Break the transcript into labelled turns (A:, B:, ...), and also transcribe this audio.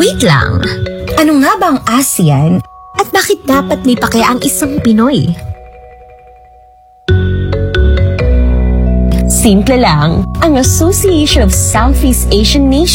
A: Wait lang. Ano nga ba ang ASEAN at bakit dapat may pakya ang isang Pinoy? Simple lang, ang Association of Southeast Asian Nations